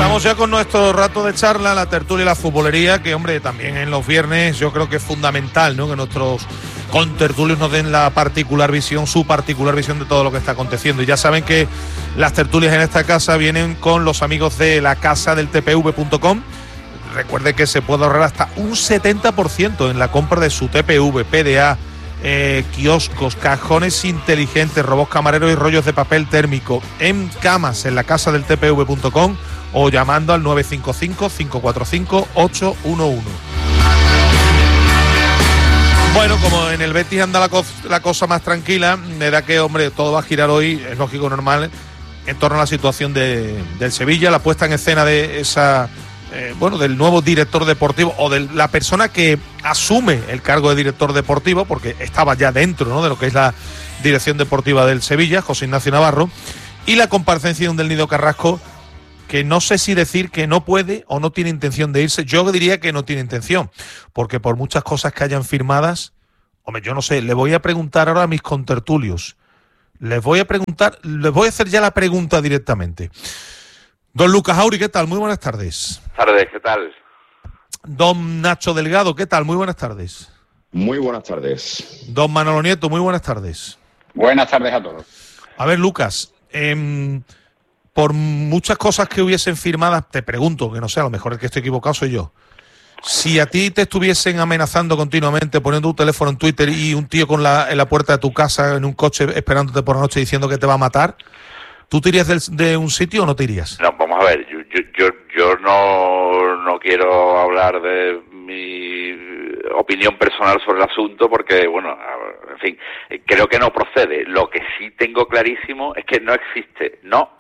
Estamos ya con nuestro rato de charla, la tertulia y la futbolería, que hombre, también en los viernes yo creo que es fundamental, ¿no?, que nuestros contertulios nos den la particular visión, su particular visión de todo lo que está aconteciendo. Y ya saben que las tertulias en esta casa vienen con los amigos de la casa del TPV.com. Recuerde que se puede ahorrar hasta un 70% en la compra de su TPV, PDA, kioscos, cajones inteligentes, robots camareros y rollos de papel térmico, en camas en la casa del TPV.com o llamando al 955-545-811. Bueno, como en el Betis anda la cosa más tranquila, me da que, hombre, todo va a girar hoy, es lógico, normal, en torno a la situación del Sevilla, la puesta en escena de esa... del nuevo director deportivo o de la persona que asume el cargo de director deportivo, porque estaba ya dentro, ¿no?, de lo que es la dirección deportiva del Sevilla, José Ignacio Navarro, y la comparecencia del Nido Carrasco, que no sé si decir que no puede o no tiene intención de irse. Yo diría que no tiene intención, porque por muchas cosas que hayan firmadas, hombre, yo no sé, le voy a preguntar ahora a mis contertulios, les voy a hacer ya la pregunta directamente. Don Lucas Auri, ¿qué tal? Muy buenas tardes. Tardes, ¿qué tal? Don Nacho Delgado, ¿qué tal? Muy buenas tardes. Muy buenas tardes. Don Manolo Nieto, muy buenas tardes. Buenas tardes a todos. A ver, Lucas, por muchas cosas que hubiesen firmadas, te pregunto, que no sé, a lo mejor el que estoy equivocado soy yo. Si a ti te estuviesen amenazando continuamente, poniendo un teléfono en Twitter y un tío en la puerta de tu casa, en un coche, esperándote por la noche diciendo que te va a matar, ¿tú te irías de un sitio o no te irías? No, vamos a ver, yo no quiero hablar de mi opinión personal sobre el asunto porque, bueno, en fin, creo que no procede. Lo que sí tengo clarísimo es que no existe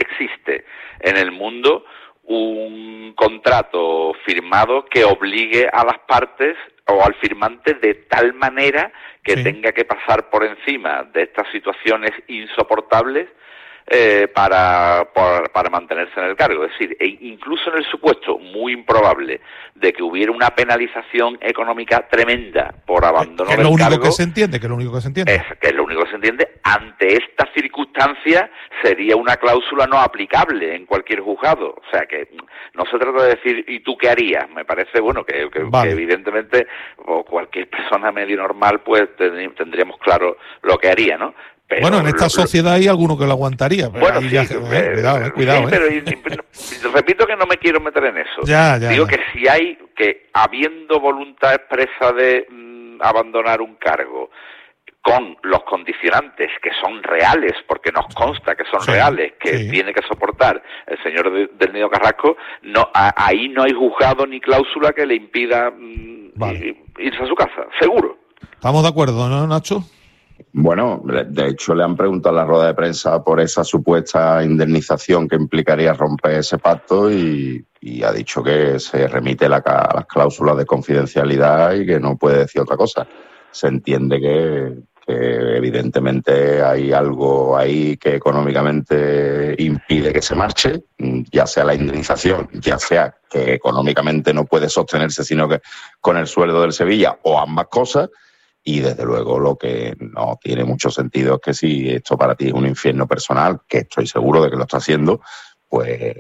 en el mundo un contrato firmado que obligue a las partes o al firmante de tal manera que tenga que pasar por encima de estas situaciones insoportables para mantenerse en el cargo. Es decir, incluso en el supuesto muy improbable de que hubiera una penalización económica tremenda por abandono del cargo... Que es lo único que se entiende. Ante esta circunstancia sería una cláusula no aplicable en cualquier juzgado. O sea, que no se trata de decir, ¿y tú qué harías? Me parece, bueno, que evidentemente o cualquier persona medio normal pues tendríamos claro lo que haría, ¿no? Pero bueno, en esta sociedad hay alguno que lo aguantaría. Bueno, sí, cuidado. Pero repito que no me quiero meter en eso. Digo que si hay, que habiendo voluntad expresa de abandonar un cargo, con los condicionantes que son reales, porque nos consta que son reales, que tiene que soportar el señor del Nido Carrasco, ahí no hay juzgado ni cláusula que le impida irse a su casa, seguro. ¿Estamos de acuerdo, no, Nacho? Bueno, de hecho le han preguntado en la rueda de prensa por esa supuesta indemnización que implicaría romper ese pacto y ha dicho que se remite a las cláusulas de confidencialidad y que no puede decir otra cosa. Se entiende que evidentemente hay algo ahí que económicamente impide que se marche, ya sea la indemnización, ya sea que económicamente no puede sostenerse sino que con el sueldo del Sevilla, o ambas cosas. Y desde luego lo que no tiene mucho sentido es que si esto para ti es un infierno personal, que estoy seguro de que lo está haciendo, pues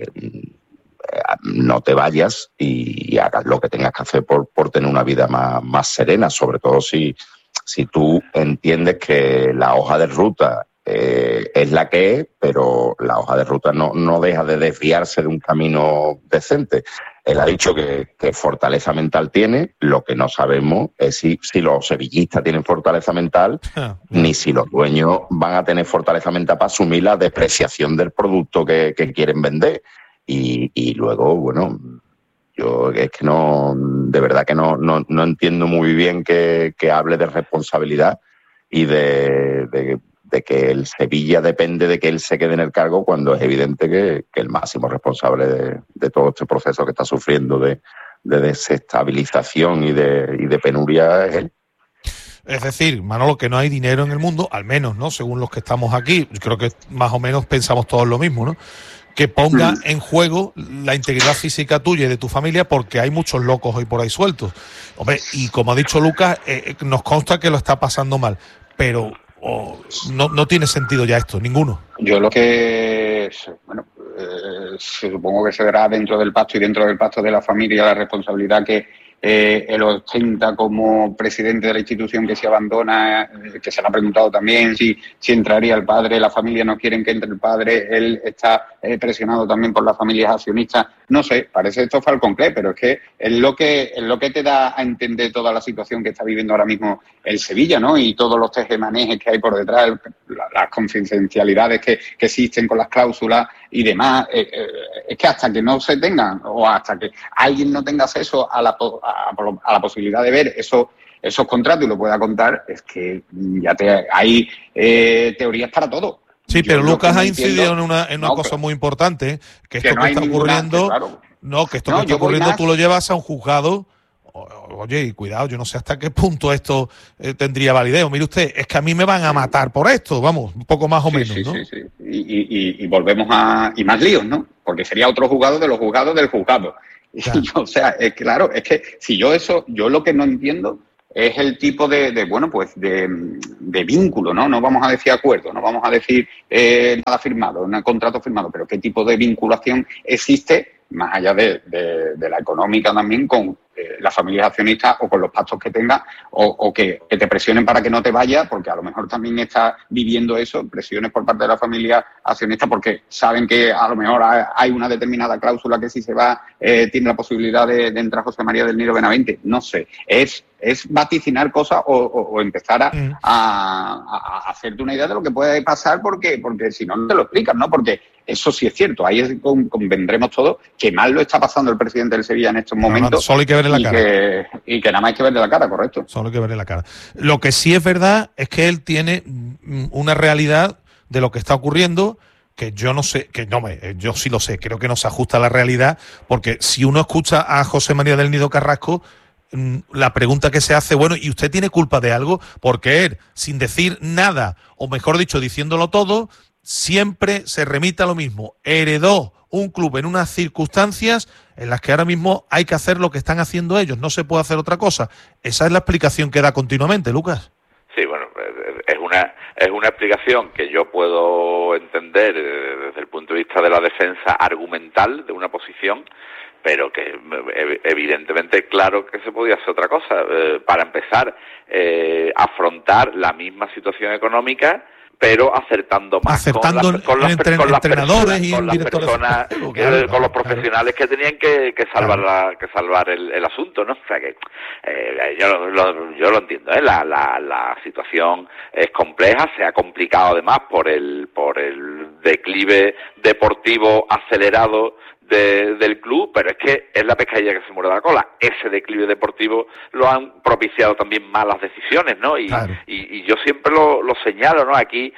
no te vayas y hagas lo que tengas que hacer por tener una vida más serena, sobre todo si tú entiendes que la hoja de ruta es la que es, pero la hoja de ruta no deja de desviarse de un camino decente. Él ha dicho que fortaleza mental tiene, lo que no sabemos es si los sevillistas tienen fortaleza mental, ni si los dueños van a tener fortaleza mental para asumir la depreciación del producto que quieren vender. Y luego, bueno, yo es que de verdad que no entiendo muy bien que hable de responsabilidad y de que el Sevilla depende de que él se quede en el cargo, cuando es evidente que el máximo responsable de todo este proceso que está sufriendo de desestabilización y de penuria es él. Es decir, Manolo, que no hay dinero en el mundo, al menos, ¿no? Según los que estamos aquí, creo que más o menos pensamos todos lo mismo, ¿no? Que ponga en juego la integridad física tuya y de tu familia, porque hay muchos locos hoy por ahí sueltos. Hombre, y como ha dicho Lucas, nos consta que lo está pasando mal, pero no tiene sentido ya esto, ninguno. Yo lo que... Bueno, supongo que se verá dentro del pacto y dentro del pacto de la familia la responsabilidad que él ostenta como presidente de la institución que se abandona, que se le ha preguntado también si entraría el padre, la familia no quieren que entre el padre, él está presionado también por las familias accionistas. No sé, parece esto Falcon Crest, pero es que es lo que te da a entender toda la situación que está viviendo ahora mismo el Sevilla, ¿no? Y todos los tejemanejes que hay por detrás, las confidencialidades que existen con las cláusulas y demás. Es que hasta que no se tengan, o hasta que alguien no tenga acceso a la posibilidad de ver esos contratos y lo pueda contar, es que ya hay teorías para todo. Sí, pero Lucas ha incidido en una cosa muy importante, que esto que está ocurriendo, que esto que está ocurriendo tú lo llevas a un juzgado. Oye, y cuidado, yo no sé hasta qué punto esto tendría validez. Mire usted, es que a mí me van a matar por esto, vamos, un poco más o menos, ¿no? Sí. Y volvemos y más líos, ¿no? Porque sería otro juzgado de los juzgados del juzgado. Claro. O sea, es claro, es que si yo lo que no entiendo es el tipo de vínculo, ¿no? No vamos a decir acuerdo, no vamos a decir nada firmado, un contrato firmado, pero qué tipo de vinculación existe, más allá de la económica también, con las familias accionistas o con los pactos que tengas, o que te presionen para que no te vayas, porque a lo mejor también estás viviendo eso, presiones por parte de la familia accionista, porque saben que a lo mejor hay una determinada cláusula que si se va tiene la posibilidad de entrar José María del Nido Benavente. No sé, es vaticinar cosas o empezar a hacerte una idea de lo que puede pasar, porque si no te lo explicas, ¿no? Porque eso sí es cierto, ahí convendremos todos que mal lo está pasando el presidente del Sevilla en estos momentos. Solo hay que verle la cara. Y que nada más hay que verle la cara, correcto. Solo hay que verle la cara. Lo que sí es verdad es que él tiene una realidad de lo que está ocurriendo que yo no sé, yo sí lo sé, creo que no se ajusta a la realidad, porque si uno escucha a José María del Nido Carrasco, la pregunta que se hace, bueno, ¿y usted tiene culpa de algo? Porque él, sin decir nada, o mejor dicho, diciéndolo todo, siempre se remite a lo mismo. Heredó un club en unas circunstancias en las que ahora mismo hay que hacer lo que están haciendo ellos, no se puede hacer otra cosa. Esa es la explicación que da continuamente, Lucas. Sí, bueno, es una explicación que yo puedo entender desde el punto de vista de la defensa argumental de una posición, pero que evidentemente claro que se podía hacer otra cosa. Para empezar, afrontar la misma situación económica, pero acertando más con los profesionales que tenían que salvar el asunto, ¿no? O sea que yo lo entiendo, ¿eh? La situación es compleja, se ha complicado además por el declive deportivo acelerado del club, pero es que es la pescadilla que se muerde la cola. Ese declive deportivo lo han propiciado también malas decisiones, ¿no? Y yo siempre lo señalo, ¿no? Aquí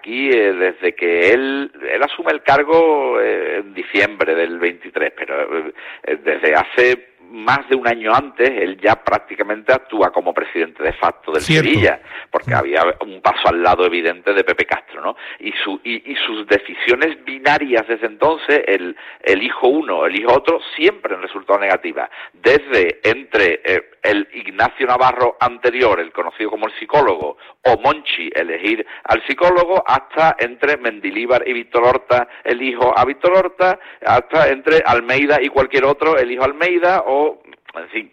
desde que él asume el cargo en diciembre del 23, pero desde hace más de un año antes, él ya prácticamente actúa como presidente de facto del Sevilla, porque había un paso al lado evidente de Pepe Castro, ¿no? Y sus decisiones binarias desde entonces, el hijo uno, el hijo otro, siempre han resultado negativas. Desde entre el Ignacio Navarro anterior, el conocido como el psicólogo, o Monchi elegir al psicólogo, hasta entre Mendilíbar y Víctor Horta, el hijo a Víctor Horta, hasta entre Almeida y cualquier otro, el hijo Almeida, o en fin,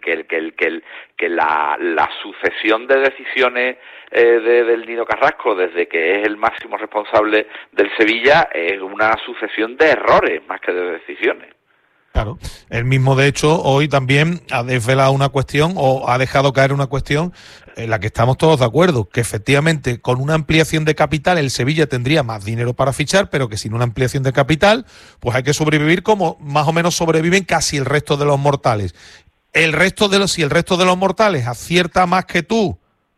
que la sucesión de decisiones del Nido Carrasco, desde que es el máximo responsable del Sevilla, es una sucesión de errores más que de decisiones. Claro, él mismo de hecho hoy también ha desvelado una cuestión o ha dejado caer una cuestión en la que estamos todos de acuerdo, que efectivamente con una ampliación de capital el Sevilla tendría más dinero para fichar, pero que sin una ampliación de capital pues hay que sobrevivir como más o menos sobreviven casi el resto de los mortales. Si el resto de los mortales acierta más que tú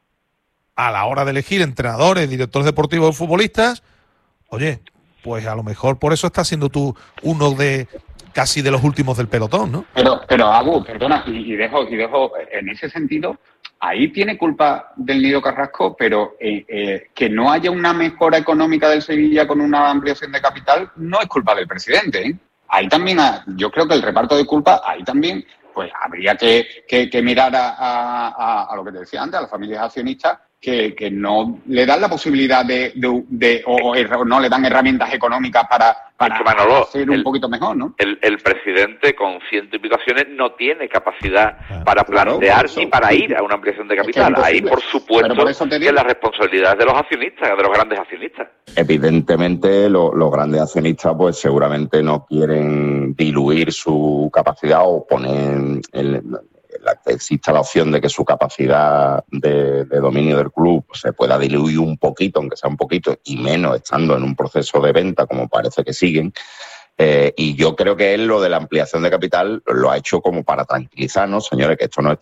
a la hora de elegir entrenadores, directores deportivos o futbolistas, oye, pues a lo mejor por eso estás siendo tú uno de casi de los últimos del pelotón, ¿no? Pero Agu, perdona, y dejo en ese sentido, ahí tiene culpa del Nido Carrasco, pero que no haya una mejora económica del Sevilla con una ampliación de capital no es culpa del presidente, ¿eh? Ahí también, yo creo que el reparto de culpa, ahí también, pues habría que mirar a lo que te decía antes, a las familias accionistas, que no le dan la posibilidad o no le dan herramientas económicas para Manolo, hacer un poquito mejor, ¿no? El presidente con 100 y pico acciones no tiene capacidad para plantear ni para ir a una ampliación de capital. Ahí, por supuesto, que la responsabilidad es de los accionistas, de los grandes accionistas. Evidentemente, los grandes accionistas pues seguramente no quieren diluir su capacidad o poner exista la opción de que su capacidad de dominio del club se pueda diluir un poquito, aunque sea un poquito, y menos estando en un proceso de venta como parece que siguen. Y yo creo que él lo de la ampliación de capital lo ha hecho como para tranquilizarnos, señores, que esto no es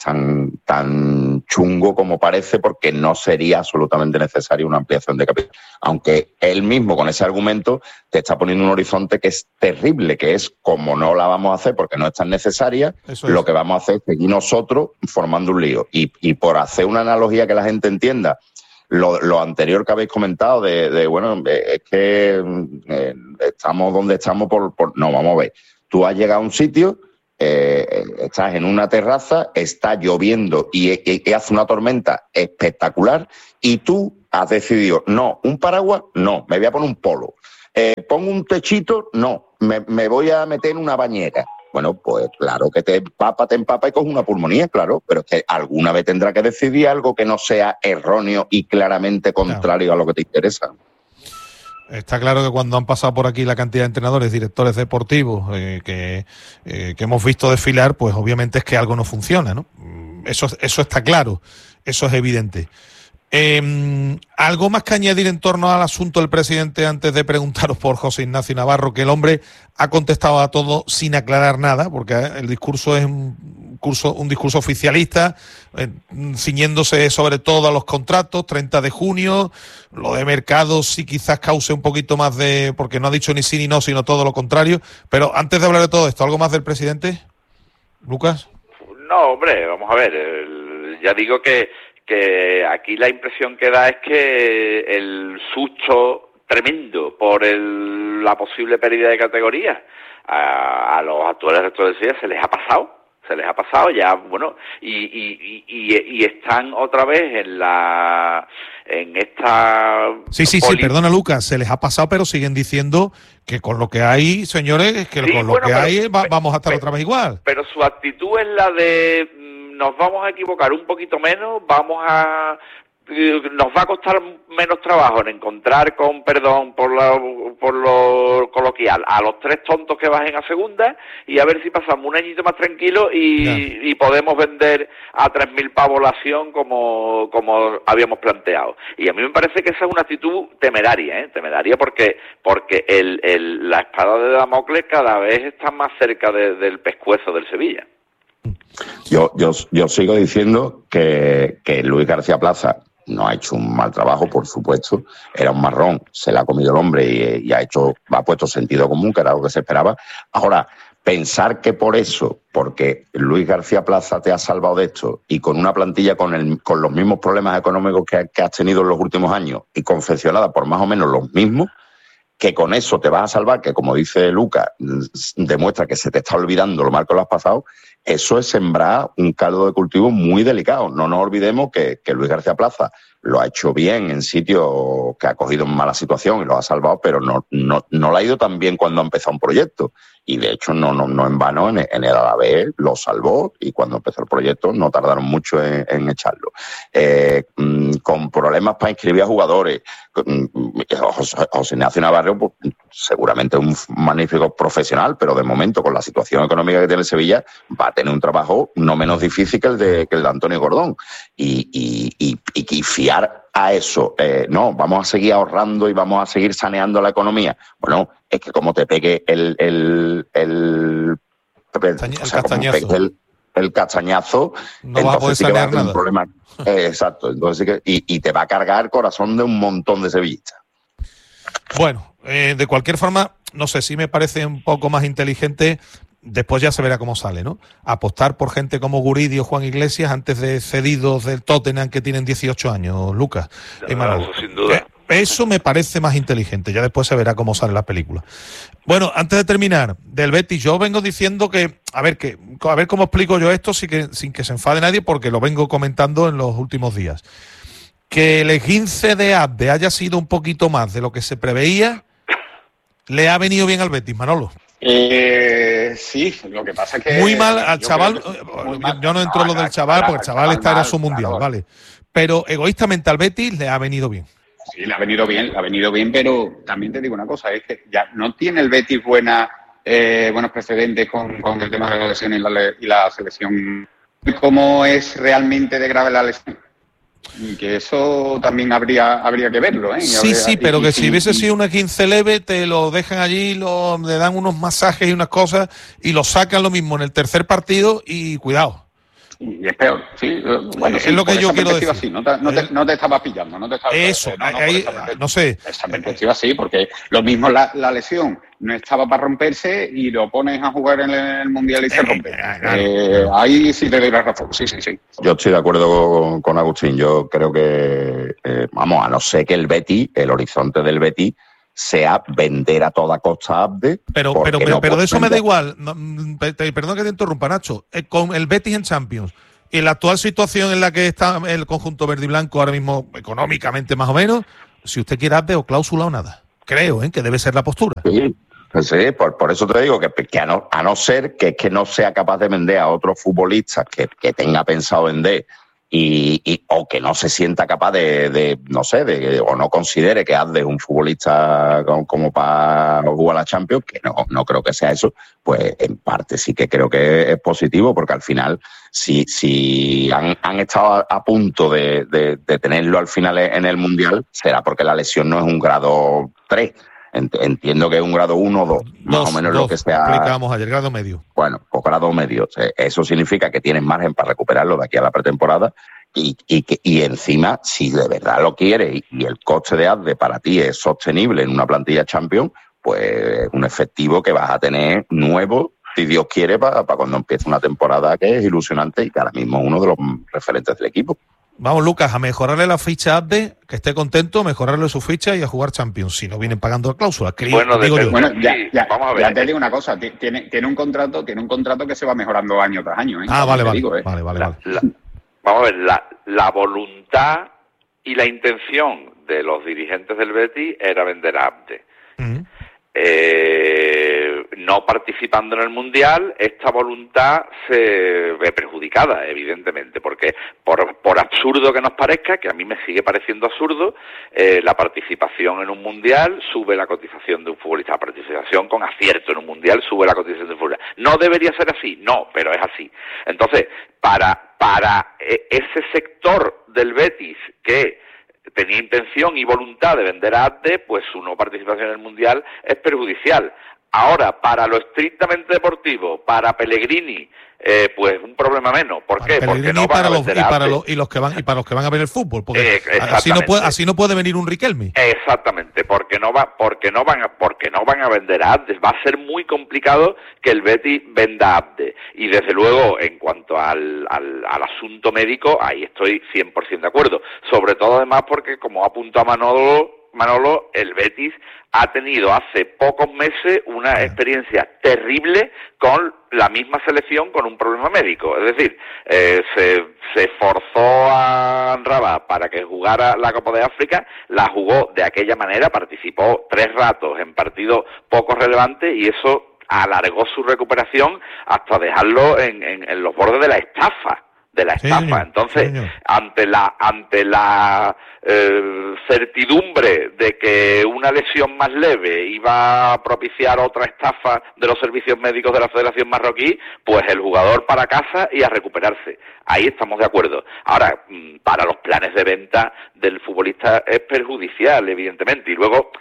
tan chungo como parece, porque no sería absolutamente necesaria una ampliación de capital. Aunque él mismo con ese argumento te está poniendo un horizonte que es terrible, que es como no la vamos a hacer porque no es tan necesaria, lo que vamos a hacer es seguir nosotros formando un lío. Y por hacer una analogía que la gente entienda, lo anterior que habéis comentado bueno, es que estamos donde estamos no, vamos a ver. Tú has llegado a un sitio, estás en una terraza, está lloviendo y hace una tormenta espectacular y tú has decidido, no, un paraguas, no, me voy a poner un polo. Pongo un techito, no, me voy a meter en una bañera. Bueno, pues claro que te empapa y coges una pulmonía, claro, pero es que alguna vez tendrá que decidir algo que no sea erróneo y claramente contrario a lo que te interesa. Está claro que cuando han pasado por aquí la cantidad de entrenadores, directores deportivos que hemos visto desfilar, pues obviamente es que algo no funciona, ¿no? Eso está claro, eso es evidente. ¿Algo más que añadir en torno al asunto del presidente antes de preguntaros por José Ignacio Navarro, que el hombre ha contestado a todo sin aclarar nada, porque el discurso es un discurso oficialista, ciñéndose sobre todo a los contratos, 30 de junio, lo de mercado sí quizás cause un poquito más porque no ha dicho ni sí ni no, sino todo lo contrario, pero antes de hablar de todo esto, ¿algo más del presidente? ¿Lucas? No, hombre, vamos a ver, ya digo que aquí la impresión que da es que el susto tremendo por la posible pérdida de categoría a los actuales rectores de Sevilla se les ha pasado ya, bueno, y están otra vez en esta... Sí, perdona Lucas, se les ha pasado, pero siguen diciendo que con lo que hay, señores, vamos a estar otra vez igual. Pero su actitud es la de nos vamos a equivocar un poquito menos, nos va a costar menos trabajo en encontrar, con perdón por lo coloquial, a los 3 tontos que bajen a segunda, y a ver si pasamos un añito más tranquilo y podemos vender a 3.000 pavos la acción como habíamos planteado. Y a mí me parece que esa es una actitud temeraria, porque la espada de Damocles cada vez está más cerca del pescuezo del Sevilla. Yo sigo diciendo que Luis García Plaza no ha hecho un mal trabajo, por supuesto. Era un marrón, se le ha comido el hombre y ha puesto sentido común, que era lo que se esperaba. Ahora, pensar que porque Luis García Plaza te ha salvado de esto y con una plantilla con los mismos problemas económicos que has tenido en los últimos años y confeccionada por más o menos los mismos, que con eso te vas a salvar, que como dice Lucas, demuestra que se te está olvidando lo mal que lo has pasado, eso es sembrar un caldo de cultivo muy delicado. No nos olvidemos que Luis García Plaza lo ha hecho bien en sitios que ha cogido en mala situación y lo ha salvado, pero no le ha ido tan bien cuando ha empezado un proyecto. Y de hecho no en vano en el Alavés lo salvó, y cuando empezó el proyecto no tardaron mucho en echarlo. Con problemas para inscribir a jugadores, José Ignacio Navarro pues, seguramente es un magnífico profesional, pero de momento con la situación económica que tiene Sevilla va a tener un trabajo no menos difícil que el de Antonio Gordón, y fiar a eso, no, vamos a seguir ahorrando y vamos a seguir saneando la economía. Bueno, es que como te pegue el castañazo, no vas a poder sanear nada. Un problema. Exacto, entonces sí y te va a cargar el corazón de un montón de sevillistas. Bueno, de cualquier forma, no sé, si me parece un poco más inteligente. Después ya se verá cómo sale, ¿no? Apostar por gente como Guridi o Juan Iglesias antes de cedidos del Tottenham que tienen 18 años, Lucas. Eso sin duda. Eso me parece más inteligente. Ya después se verá cómo sale la película. Bueno, antes de terminar, del Betis, yo vengo diciendo a ver cómo explico yo esto sin que se enfade nadie, porque lo vengo comentando en los últimos días. que el esguince de Abde haya sido un poquito más de lo que se preveía, le ha venido bien al Betis, Manolo. Sí, lo que pasa es que... Muy mal al chaval, yo no entro en lo del chaval, porque el chaval está en su mundial, claro. vale. Pero egoístamente al Betis le ha venido bien. Sí, le ha venido bien, pero también te digo una cosa, es que ya no tiene el Betis buenos precedentes con el tema de la lesión y la selección. ¿Cómo es realmente de grave la lesión? Y que eso también habría que verlo, ¿eh? Sí, pero que si hubiese sido una 15 leve, te lo dejan allí, le dan unos masajes y unas cosas y lo sacan lo mismo en el tercer partido y cuidado. Y es peor, sí. Bueno, es lo que yo quiero decir. Sí, no te estaba pillando, no te estaba eso, no sé. Esa perspectiva sí, porque lo mismo la lesión no estaba para romperse y lo pones a jugar en el Mundial y se rompe. Ahí sí te doy la razón, sí. Yo estoy de acuerdo con Agustín. Yo creo que, a no ser que el horizonte del Betis sea vender a toda costa a Abde. Pero de eso me da igual. Perdón que te interrumpa, Nacho. Con el Betis en Champions y en la actual situación en la que está el conjunto verde y blanco ahora mismo, económicamente más o menos, si usted quiere Abde o cláusula o nada. Creo, que debe ser la postura. Sí. Sí, por eso te digo que a no ser que no sea capaz de vender a otros futbolistas que tenga pensado vender o que no se sienta capaz o no considere que Abde es un futbolista como para jugar a la Champions, que no creo que sea eso, pues en parte sí que creo que es positivo, porque al final si han estado a punto de tenerlo al final en el Mundial, será porque la lesión no es un grado 3. Entiendo que es un grado 1 o 2, más o menos lo que sea. Explicábamos ayer, grado medio. Bueno, pues grado medio. Eso significa que tienes margen para recuperarlo de aquí a la pretemporada y encima, si de verdad lo quieres y el coste de Abde para ti es sostenible en una plantilla Champions, pues es un efectivo que vas a tener nuevo, si Dios quiere, para cuando empiece una temporada que es ilusionante y que ahora mismo es uno de los referentes del equipo. Vamos, Lucas, a mejorarle la ficha a Abde, que esté contento, mejorarle su ficha y a jugar Champions, si no vienen pagando la cláusula. Bueno, vamos a ver. Ya te digo una cosa, tiene un contrato que se va mejorando año tras año. Vale. Vamos a ver, la voluntad y la intención de los dirigentes del Betis era vender a Abde. Uh-huh. No participando en el Mundial, esta voluntad se ve perjudicada, evidentemente, porque por absurdo que nos parezca, que a mí me sigue pareciendo absurdo, la participación en un Mundial sube la cotización de un futbolista. La participación con acierto en un Mundial sube la cotización de un futbolista. ¿No debería ser así? No, pero es así. Entonces, para ese sector del Betis que tenía intención y voluntad de vender a Abde, pues su no participación en el Mundial es perjudicial. Ahora, para lo estrictamente deportivo, para Pellegrini, pues un problema menos. ¿Por qué? Porque no van a vender a Abde. Y para los que van a ver el fútbol, porque así no puede venir un Riquelme. Exactamente, porque no van a vender a Abde. Va a ser muy complicado que el Betis venda a Abde. Y desde luego, en cuanto al asunto médico, ahí estoy 100% de acuerdo. Sobre todo además porque, como apunta Manolo, el Betis ha tenido hace pocos meses una experiencia terrible con la misma selección con un problema médico. Es decir, se forzó a Rabat para que jugara la Copa de África, la jugó de aquella manera, participó 3 ratos en partidos poco relevantes y eso alargó su recuperación hasta dejarlo en los bordes de la estafa. Entonces, ante la certidumbre de que una lesión más leve iba a propiciar otra estafa de los servicios médicos de la Federación Marroquí, pues el jugador para casa y a recuperarse. Ahí estamos de acuerdo. Ahora, para los planes de venta del futbolista es perjudicial, evidentemente. Y luego,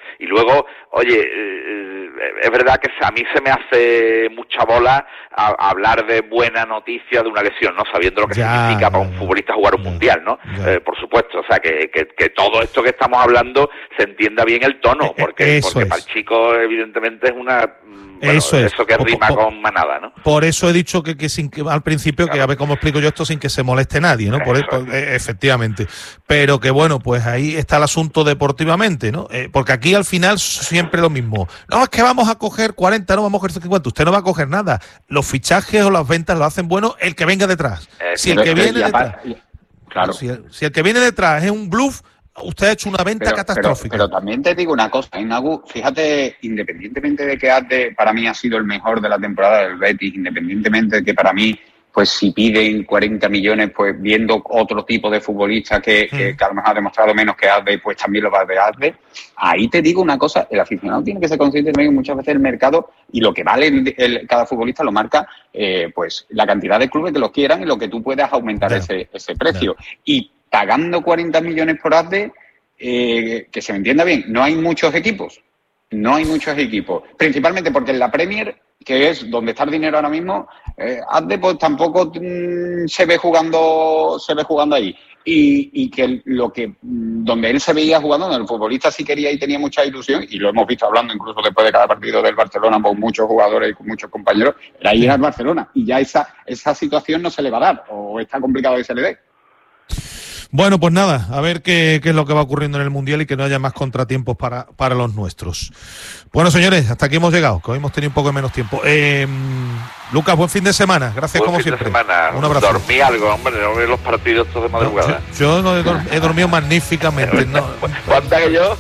oye, es verdad que a mí se me hace mucha bola hablar de buena noticia de una lesión, ¿no? Sabiendo lo que significa para un futbolista jugar un Mundial, ¿no? Por supuesto, o sea, que todo esto que estamos hablando se entienda bien el tono, porque para el chico evidentemente es una... eso que rima con manada, ¿no? Por eso he dicho que al principio, claro, que a ver cómo explico yo esto sin que se moleste nadie, ¿no? Efectivamente. Pero que bueno, pues ahí está el asunto deportivamente, ¿no? Porque aquí al final siempre lo mismo. No, es que vamos a coger 40, no vamos a coger 50. Usted no va a coger nada. Los fichajes o las ventas lo hacen bueno el que venga detrás. Si el que viene detrás... Claro. Si el que viene detrás es un bluff, usted ha hecho una venta catastrófica. Pero también te digo una cosa, Nagu, fíjate, independientemente de que Adde para mí ha sido el mejor de la temporada del Betis, independientemente de que para mí, pues si piden 40 millones, pues viendo otro tipo de futbolista que a lo mejor ha demostrado menos que Adde, pues también lo va a de Adde. Ahí te digo una cosa, el aficionado tiene que ser consciente también que muchas veces el mercado y lo que vale cada futbolista lo marca pues la cantidad de clubes que los quieran y lo que tú puedas aumentar ese precio. Y pagando 40 millones por Adde, que se me entienda bien, no hay muchos equipos. No hay muchos equipos. Principalmente porque en la Premier, que es donde está el dinero ahora mismo, Adde pues tampoco se ve jugando ahí. Y que donde él se veía jugando, donde el futbolista sí quería y tenía mucha ilusión, y lo hemos visto hablando incluso después de cada partido del Barcelona con muchos jugadores y con muchos compañeros, era ir al Barcelona. Y ya esa situación no se le va a dar, o está complicado que se le dé. Bueno, pues nada, a ver qué es lo que va ocurriendo en el Mundial y que no haya más contratiempos para los nuestros. Bueno, señores, hasta aquí hemos llegado, que hoy hemos tenido un poco menos tiempo. Lucas, buen fin de semana, gracias como siempre. Buen fin de semana. Un abrazo. Dormí algo, hombre, no veo los partidos estos de madrugada. Yo no he dormido magníficamente. ¿Cuánto hago yo?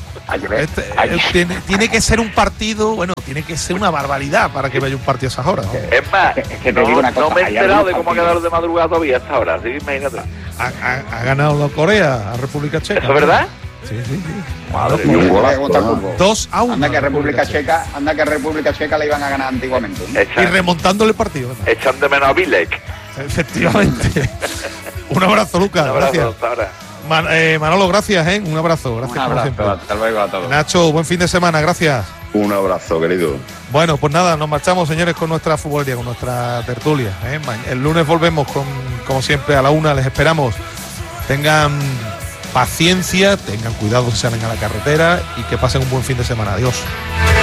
Tiene que ser un partido, tiene que ser una barbaridad para que vaya un partido a esas horas, ¿no? Es más, que te digo una cosa, no me he enterado de cómo ha quedado de madrugada todavía hasta ahora, así que imagínate. Ha ganado la Corea a República Checa. ¿Eso es verdad? Sí. Madre mía. mía. 2-1. Anda que República Checa la iban a ganar antiguamente. Y remontándole el partido. Echan de menos a Vilek. Efectivamente. Un abrazo, Lucas. Un abrazo, gracias. hasta ahora. Manolo, gracias, un abrazo. Gracias, Un abrazo, como siempre. hasta luego a todos. Nacho, buen fin de semana, gracias. Un abrazo, querido. Bueno, pues nada, nos marchamos, señores, con nuestra futbolería, con nuestra tertulia. El lunes volvemos como siempre a la 1, les esperamos. Tengan paciencia, tengan cuidado si salen a la carretera y que pasen un buen fin de semana. Adiós.